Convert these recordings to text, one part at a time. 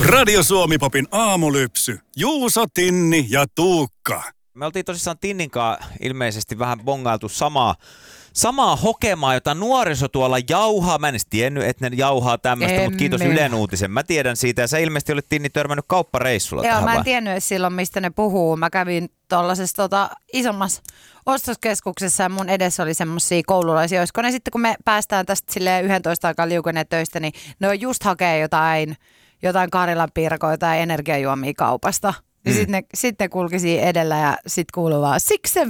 Radio Suomi-popin aamulypsy. Juuso, Tinni ja Tuukka. Me oltiin tosissaan Tinnin kanssa ilmeisesti vähän bongailtu samaa hokemaa, jota nuoriso tuolla jauhaa. Mä en edes tiennyt, että ne jauhaa tämmöistä, mutta kiitos Ylen uutisen. Mä tiedän siitä ja sä ilmeisesti olet Tinni törmännyt kauppareissulla tähän. Joo, mä en tiennyt edes silloin, mistä ne puhuu. Mä kävin tuollaisessa isommassa ostoskeskuksessa ja mun edessä oli semmosia koululaisia. Olisiko ne sitten, kun me päästään tästä silleen 11 aikaa liukeneet töistä, niin ne on just hakee jotain Karilan piirakoita tai energiajuomia kaupasta. Ja sitten kulki siinä edellä ja sitten kuuluu vaan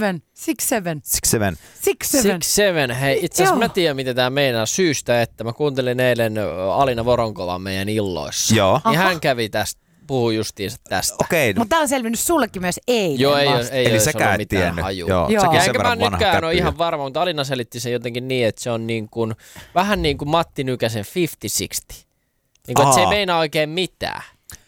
6-7. Hei, itse asiassa mä tiedän, mitä tää meinaa syystä, että mä kuuntelin eilen Alina Voronkovan meidän illoissa. Joo. Ja hän kävi tästä, puhui justiinsa tästä. Okei. Mutta tää on selvinnyt sullekin myös eilen. Joo, ei eli säkään et tiennyt. Joo. Enkä mä nytkään ole ihan varma, mutta Alina selitti sen jotenkin niin, että se on niin kuin, vähän niin kuin Matti Nykäsen 50-60. Niin kuin, että se ei meinaa oikein mitään.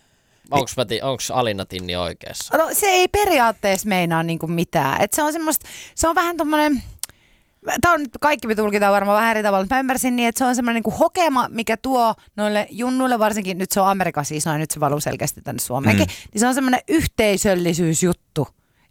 Onko Alina Tinni oikeassa? No se ei periaatteessa meinaa niinku mitään. Et se on vähän tommonen, tää on nyt kaikki me tulkitaan varmaan vähän eri tavalla, mutta mä ymmärsin niin, että se on semmoinen niinku hokema, mikä tuo noille junnuille, varsinkin nyt se on Amerikassa iso ja nyt se valuu selkeästi tänne Suomeenkin, niin se on semmoinen yhteisöllisyysjuttu.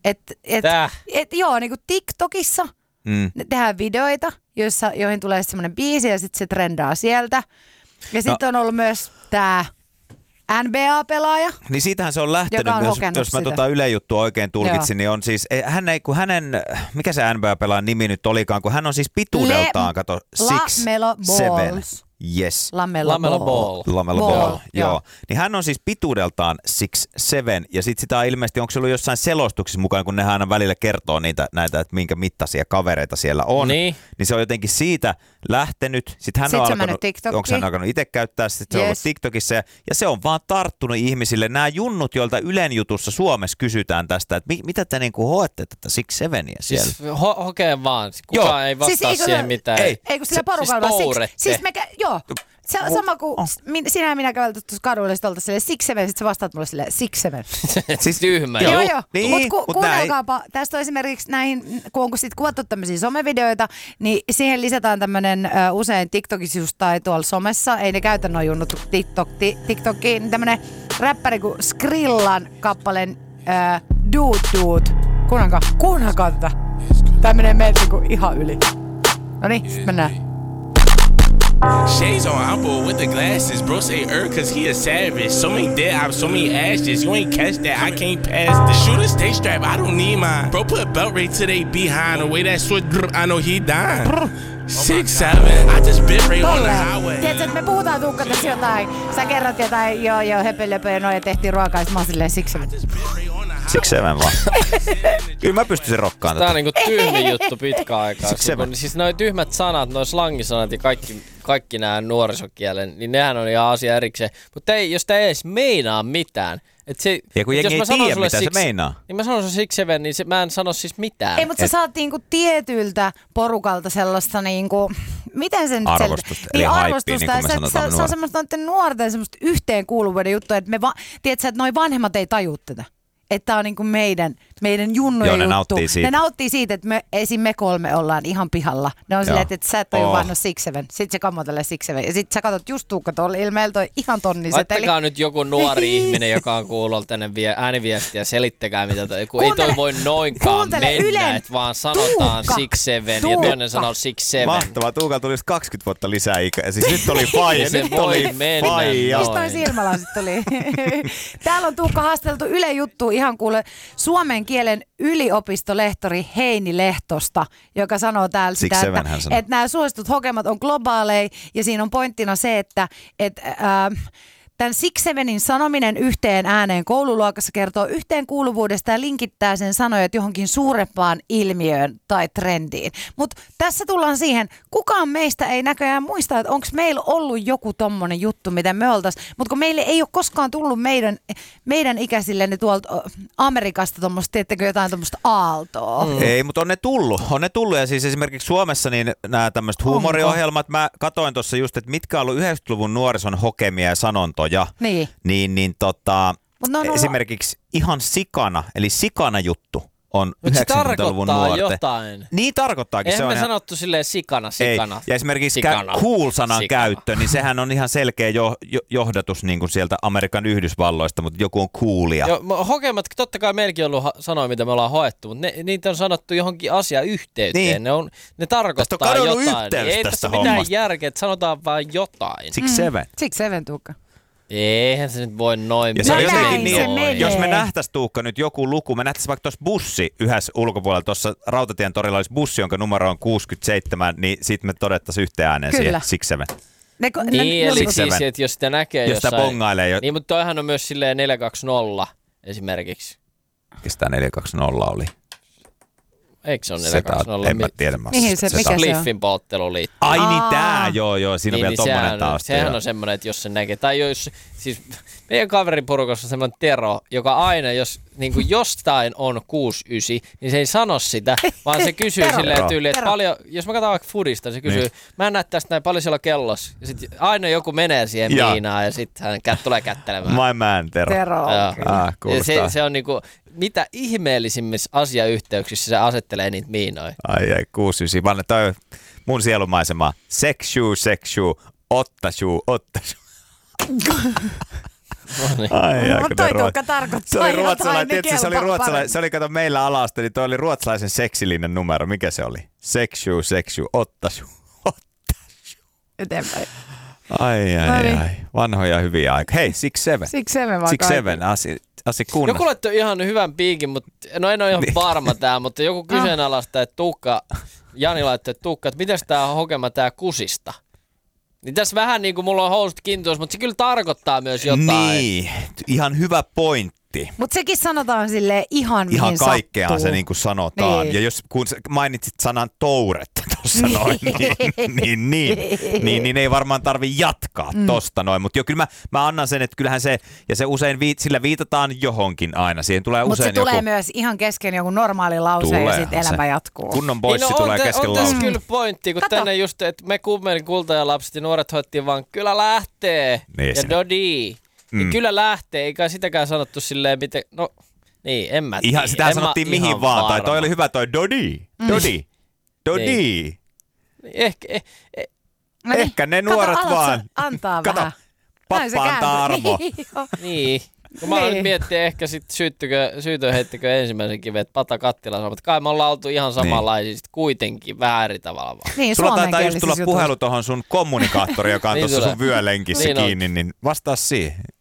Joo, niinku TikTokissa tehdään videoita, joihin tulee semmoinen biisi ja sitten se trendaa sieltä. Ja sitten on ollut myös tää NBA-pelaaja. Niin siitähän se on lähtenyt, jos mä Ylen juttua oikein tulkitsin, niin on siis, mikä se NBA-pelaajan nimi nyt olikaan, kun hän on siis pituudeltaan, LaMelo Ball. Yes. LaMelo Ball. Joo. Niin hän on siis pituudeltaan 6'7", ja sit sitä on ilmeisesti, onko se ollut jossain selostuksessa mukaan, kun nehän aina välillä kertoo näitä, että minkä mittaisia kavereita siellä on. Niin se on jotenkin siitä lähtenyt. Sitten hän on alkanut itse käyttää, sitten se on ollut TikTokissa, ja se on vaan tarttunut ihmisille. Nämä junnut, joilta Ylen jutussa Suomessa kysytään tästä, että mitä te niinku hoette tätä 6'7" siellä? Siis hokee vaan. Kukaan ei vastaa siihen mitään. Ei kun sillä porukalla Joo. Se on sama kuin sinä ja minä käveltä tuossa kadulla, sitten oltaisiin silleen 6'7", sitten sä vastaat mulle silleen 6'7". Siis tyhmä. Joo. Niin, mutta kuunnelkaapa, tästä on esimerkiksi näihin, kun on sitten kuvattu tämmöisiä somevideoita, niin siihen lisätään tämmöinen usein TikTokissa just tai tuolla somessa, ei ne käytä noin junnut TikTokiin, niin tämmöinen räppäri kuin Skrillan kappaleen Dude. Kuunnelkaa tätä. Tää menee meiltä ihan yli. Noniin, sit mennään. Shades on, I'm bored with the glasses. Bro say cause he a savage. So many dead ops, so many ashes. You ain't catch that, I can't pass this. Shoot a stay strap, I don't need mine. Bro put a belt right to they behind. The way that switch, I know he dying. 6'7", I just bit right on the highway. Tiedätkö, että me puhutaan Tuukka tässä jotain. Sä kerrot jotain, joo, höpölöpö ja noin ja tehtiin ruokaa, ja mä oon silleen 6'7" vaan. Kyllä mä pystyisin rokkaan tätä. Tää on niinku tyhmin juttu pitkä aikaa. Siis noi tyhmät sanat, noi slangisanat ja kaikki nää nuorisokielen, niin nehän on ihan asia erikseen. Mutta jos tää ei edes meinaa mitään. Ja kun jengi ei tiedä, mitä se meinaa. Niin mä sanon se 6'7", niin mä en sano siis mitään. Ei, mutta sä saat niinku tietyltä porukalta sellaista niinku, miten sen arvostusta, eli haippia, niin kuin me sanotaan. Se on semmoista nuorten semmoista yhteenkuuluvuuden juttua, että tiedätkö, että noi vanhemmat ei taju tätä. Että on niinku meidän junnojen juttu. Ne nauttii siitä, että me kolme ollaan ihan pihalla. Ne on silleen, että sä et ole vannut 6'7". Sitten se kammotelee 6'7". Ja sitten sä katsot just Tuukka tuolla ilmeellä toi ihan tonniset. Laittakaa nyt joku nuori ihminen, joka on kuullut tänne ääniviestiä, selittäkää mitä toi. Kun ei toi voi noinkaan mennä, että vaan sanotaan 6'7" ja toinen sanoo 6'7". Mahtavaa, Tuukalla tuli 20 vuotta lisää ikää. Siis nyt oli faija, nyt oli faija. Mistä toi silmälasit tuli? Täällä on Tuukka haasteltu Yle juttu ihan kuule suomen kielen yliopistolehtori Heini Lehtosta, joka sanoo täällä sitä, että nämä suositut hokemat on globaaleja ja siinä on pointtina se, että tämän 6'7" sanominen yhteen ääneen koululuokassa kertoo yhteenkuuluvuudesta ja linkittää sen sanojat johonkin suurempaan ilmiöön tai trendiin. Mutta tässä tullaan siihen, kukaan meistä ei näköjään muista, että onko meillä ollut joku tommonen juttu, mitä me oltaisiin. Mutta kun meille ei ole koskaan tullut meidän ikäisille tuolta Amerikasta tuommoista, tiettäkö jotain tuommoista aaltoa. Ei, mutta on ne tullut ja siis esimerkiksi Suomessa niin nämä tämmöiset huumoriohjelmat, mä katoin tuossa just, että mitkä on ollut 90-luvun nuorison hokemia ja sanontoja. Niin, esimerkiksi ihan sikana, eli sikana juttu. on Mut se 90-luvun nuorten. jotain. Niin tarkoittaakin. Eihän se on me sanottu silleen sikana. Ei. Ja esimerkiksi cool-sanan käyttö, niin sehän on ihan selkeä johdatus niin kuin sieltä Amerikan Yhdysvalloista, mutta joku on coolia. Hokemat, totta kai meilläkin on ollut sanoja, mitä me ollaan hoettu, mutta niitä on sanottu johonkin asiayhteyteen. Niin. Ne tarkoittaa jotain. Ei tässä mitään järkeä, että sanotaan vain jotain. 6-7 Tuukka. Eihän se nyt voi noin. Ja se on jotenkin niin, jos me nähtäisiin Tuukka nyt joku luku, me nähtäisiin vaikka tuossa bussi yhdessä ulkopuolella, tuossa Rautatien torilla olisi bussi, jonka numero on 67, niin sitten me todettaisiin yhteen ääneen siihen 6-7. Niin, eli siis, että jos sitä näkee jos jossain. Sitä bongailee. Niin, mutta toihan on myös silleen 420 esimerkiksi. Mikä sitä 420 oli? Eikö se ole 420? En mä tiedä. Mihin se, mikä se on? Spliffin polttelu liittyy. Ai niin tää, joo, siinä on vielä tommonen tausta. Sehän on semmoinen, että jos se näkee, tai jos, siis meidän kaverin porukassa on semmoinen Tero, joka aina, jos niin kuin jostain on 6-9, niin se ei sano sitä, vaan se kysyy silleen tyyliin, että paljon, jos mä katson vaikka foodista, se kysyy, mä en näe tästä näin, paljon siellä on kellos. Ja sit aina joku menee siihen miinaan ja sitten hän tulee kättelemään. My man, Tero. Kuulostaa. Se on niinku, mitä ihmeellisimmissä asiayhteyksissä se asettelee niitä miinoja. Ai 6-9, vaan toi mun sielumaisema. Sekshu, ottashu. Mutta toi Tuukka tarkoittaa se oli ruotsalainen, tietysti se oli ruotsalainen, se oli kato meillä alasta, niin toi oli ruotsalaisen seksillinen numero. Mikä se oli? Sekshu, ottashu. Eteenpäin. Ai. Vanhoja hyviä aikoja. Hei, 6-7. 6-7 vaan 6-7, Asi kunnas. Joku laittoi ihan hyvän piikin, mutta no en ole ihan varma tää, mutta joku kyseenalaista, että Jani laittoi, että Tuukka, että mitäs tää hokema tää kusista? Niin tässä vähän niin kuin mulla on housut kintuus, mutta se kyllä tarkoittaa myös jotain. Niin, ihan hyvä pointti. Mutta sekin sanotaan silleen ihan mihin ihan kaikkeahan sattuu. se niin kuin sanotaan. Niin. Ja jos kun mainitsit sanan touretta tuossa noin, niin ei varmaan tarvi jatkaa tosta noin. Mutta kyllä mä annan sen, että kyllähän se, ja se usein sillä viitataan johonkin aina. Siihen tulee usein se tulee myös ihan kesken joku normaali lause ja sitten elämä jatkuu. Kunnon boissi tulee kesken lause. On tässä kyllä pointti, kun tänne just, että me kummelin kultajalapset ja nuoret hoittiin vaan kyllä lähtee niin ja dodi. Niin kyllä lähtee, eikä sitäkään sanottu silleen, miten, no niin, en mä tiedä. Sitähän sanottiin mihin vaan, tai toi oli hyvä toi dodi. Niin. Ehkä ne nuoret vaan. Antaa vähän. Pappa antaa armoa. Niin. Kun mä olin miettiä, ehkä sitten syytön heittikö ensimmäisen kiven, että pata kattilaan, mutta kai me ollaan oltu ihan samanlaisia sit kuitenkin vähän eri tavalla vaan. Niin, sulla taitaa just tulla puhelu tohon sun kommunikaattori, joka on tuossa sun vyölenkissä kiinni, niin vastaa siihen.